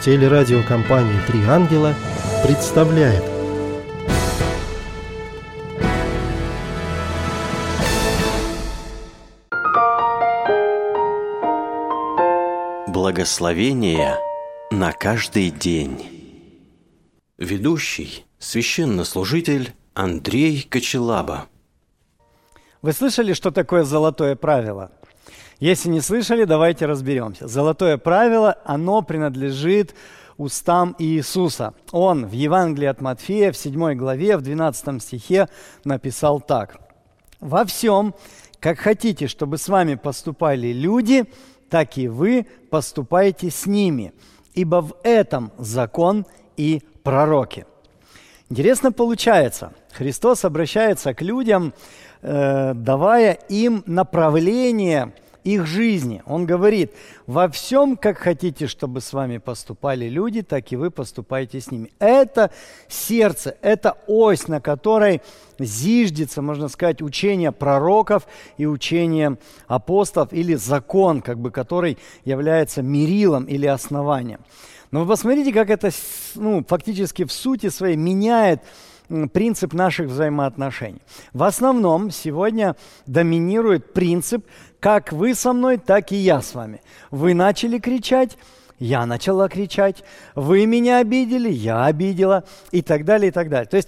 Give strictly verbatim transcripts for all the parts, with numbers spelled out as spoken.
Телерадиокомпания «Три ангела» представляет. Благословение на каждый день. Ведущий – священнослужитель Андрей Кочелаба. Вы слышали, что такое золотое правило? Если не слышали, давайте разберемся. Золотое правило, оно принадлежит устам Иисуса. Он в Евангелии от Матфея в седьмой главе, в двенадцатом стихе написал так. «Во всем, как хотите, чтобы с вами поступали люди, так и вы поступайте с ними, ибо в этом закон и пророки». Интересно получается, Христос обращается к людям, э, давая им направление их жизни. Он говорит: во всем, как хотите, чтобы с вами поступали люди, так и вы поступайте с ними. Это сердце, это ось, на которой зиждется, можно сказать, учение пророков и учение апостолов, или закон, как бы, который является мерилом или основанием. Но вы посмотрите, как это, ну, фактически в сути своей меняет принцип наших взаимоотношений. В основном сегодня доминирует принцип: как вы со мной, так и я с вами. Вы начали кричать, я начала кричать, вы меня обидели, я обидела, и так далее, и так далее. То есть,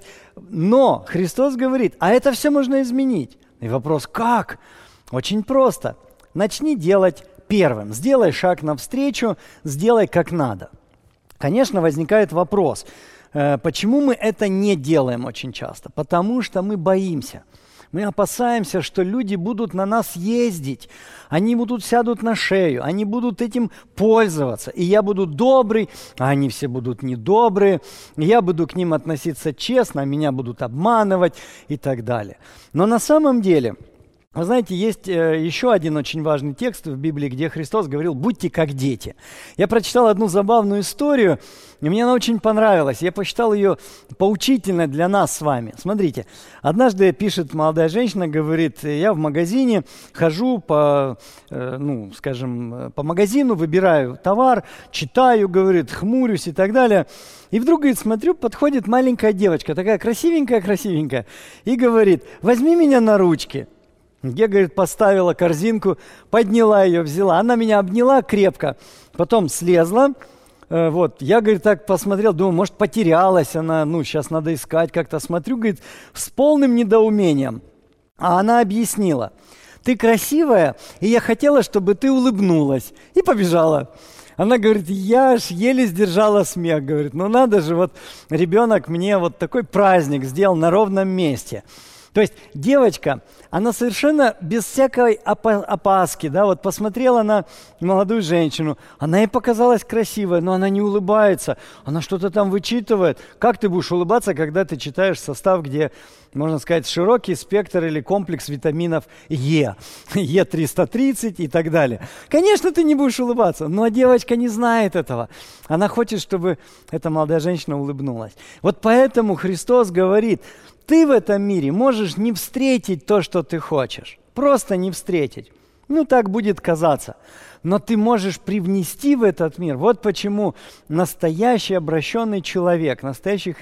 но Христос говорит, а это все можно изменить. И вопрос: как? Очень просто. Начни делать первым. Сделай шаг навстречу, сделай как надо. Конечно, возникает вопрос, почему мы это не делаем очень часто? Потому что мы боимся. Мы опасаемся, что люди будут на нас ездить, они будут сядут на шею, они будут этим пользоваться. И я буду добрый, а они все будут недобрые. И я буду к ним относиться честно, а меня будут обманывать и так далее. Но на самом деле, вы знаете, есть э, еще один очень важный текст в Библии, где Христос говорил: «Будьте как дети». Я прочитал одну забавную историю, и мне она очень понравилась. Я посчитал ее поучительной для нас с вами. Смотрите, однажды пишет молодая женщина, говорит: я в магазине хожу по, э, ну, скажем, по магазину, выбираю товар, читаю, говорит, хмурюсь и так далее. И вдруг, говорит, смотрю, подходит маленькая девочка, такая красивенькая-красивенькая, и говорит: возьми меня на ручки. Я, говорит, поставила корзинку, подняла ее, взяла. Она меня обняла крепко, потом слезла. Э, вот. Я, говорит, так посмотрел, думаю, может, потерялась она, ну, сейчас надо искать как-то. Смотрю, говорит, с полным недоумением. А она объяснила: ты красивая, и я хотела, чтобы ты улыбнулась. И побежала. Она говорит: я аж еле сдержала смех. Говорит, ну надо же, вот ребенок мне вот такой праздник сделал на ровном месте. То есть девочка, она совершенно без всякой опа- опаски, да, вот посмотрела на молодую женщину, она ей показалась красивой, но она не улыбается, она что-то там вычитывает. Как ты будешь улыбаться, когда ты читаешь состав, где, можно сказать, широкий спектр или комплекс витаминов Е, Е триста тридцать и так далее? Конечно, ты не будешь улыбаться, но девочка не знает этого. Она хочет, чтобы эта молодая женщина улыбнулась. Вот поэтому Христос говорит: ты в этом мире можешь не встретить то, что ты хочешь. Просто не встретить. Ну, так будет казаться. Но ты можешь привнести в этот мир. Вот почему настоящий обращенный человек, настоящий